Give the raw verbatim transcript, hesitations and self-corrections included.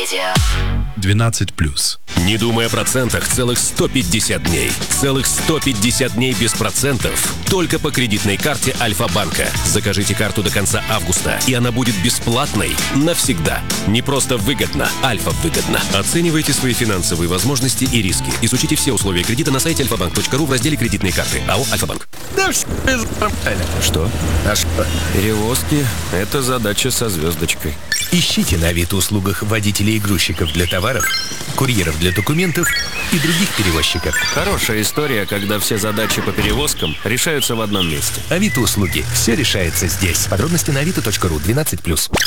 двенадцать плюс. Не думая о процентах целых сто пятьдесят дней. Целых сто пятьдесят дней без процентов. Только по кредитной карте Альфа-банка. Закажите карту до конца августа, и она будет бесплатной навсегда. Не просто выгодно, Альфа-выгодно. Оценивайте свои финансовые возможности и риски. Изучите все условия кредита на сайте альфа банк точка ру в разделе «Кредитные карты». АО «Альфа-банк». Да все нормально. Что? А что? Перевозки – это задача со звездочкой. Ищите на Авито-услугах водителей и грузчиков для товаров, курьеров для документов и других перевозчиков. Хорошая история, когда все задачи по перевозкам решаются в одном месте. Авито-услуги. Все решается здесь. Подробности на авито точка ру. двенадцать плюс.